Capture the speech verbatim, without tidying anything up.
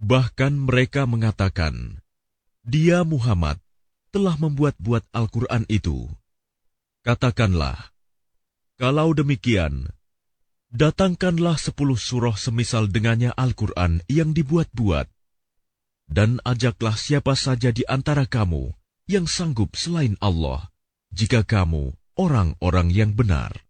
Bahkan mereka mengatakan, "Dia Muhammad telah membuat-buat Al-Quran itu." Katakanlah, kalau demikian, datangkanlah sepuluh surah semisal dengannya Al-Quran yang dibuat-buat, dan ajaklah siapa saja di antara kamu yang sanggup selain Allah, jika kamu orang-orang yang benar.